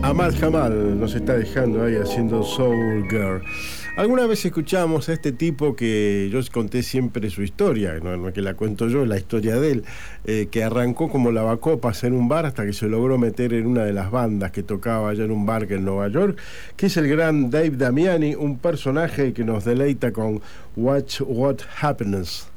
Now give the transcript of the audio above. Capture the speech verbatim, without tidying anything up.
Ahmad Jamal nos está dejando ahí haciendo Soul Girl. Alguna vez escuchamos a este tipo que yo conté siempre su historia, no, no que la cuento yo, la historia de él, eh, que arrancó como lavacopas en un bar hasta que se logró meter en una de las bandas que tocaba allá en un bar que en Nueva York, que es el gran Dave Damiani, un personaje que nos deleita con Watch What Happiness.